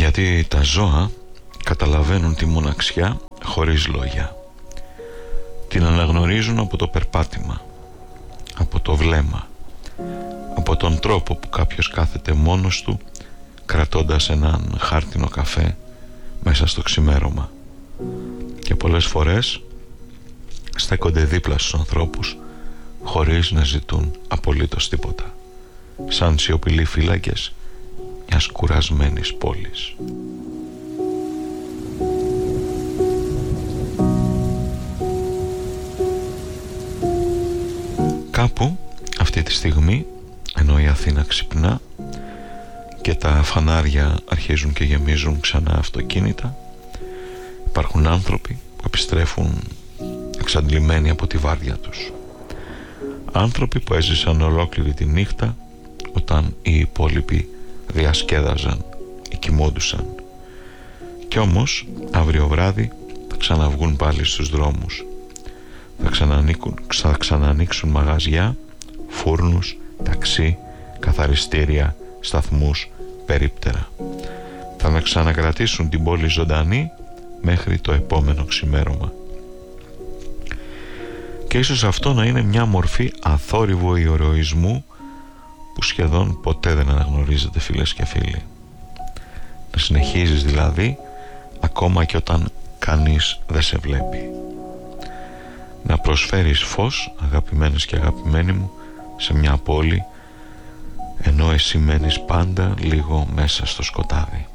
Γιατί τα ζώα καταλαβαίνουν τη μοναξιά χωρίς λόγια. Την αναγνωρίζουν από το περπάτημα, από το βλέμμα, από τον τρόπο που κάποιος κάθεται μόνος του κρατώντας έναν χάρτινο καφέ μέσα στο ξημέρωμα. Και πολλές φορές στέκονται δίπλα στους ανθρώπους χωρίς να ζητούν απολύτως τίποτα, σαν σιωπηλοί φύλακες μιας κουρασμένης πόλης. Κάπου αυτή τη στιγμή, ενώ η Αθήνα ξυπνά και τα φανάρια αρχίζουν και γεμίζουν ξανά αυτοκίνητα, υπάρχουν άνθρωποι που επιστρέφουν εξαντλημένοι από τη βάρδια τους. Άνθρωποι που έζησαν ολόκληρη τη νύχτα όταν οι υπόλοιποι διασκέδαζαν ή κοιμόντουσαν. Κι όμως αύριο βράδυ θα ξαναβγούν πάλι στους δρόμους. Θα ξανανοίξουν μαγαζιά, φούρνους, ταξί, καθαριστήρια, σταθμούς, περίπτερα. Θα ξανακρατήσουν την πόλη ζωντανή μέχρι το επόμενο ξημέρωμα. Και ίσως αυτό να είναι μια μορφή αθόρυβου ηρωισμού που σχεδόν ποτέ δεν αναγνωρίζεται, φίλες και φίλοι. Να συνεχίζεις δηλαδή ακόμα και όταν κανείς δεν σε βλέπει. Να προσφέρεις φως, αγαπημένες και αγαπημένοι μου, σε μια πόλη, ενώ εσύ μένεις πάντα λίγο μέσα στο σκοτάδι.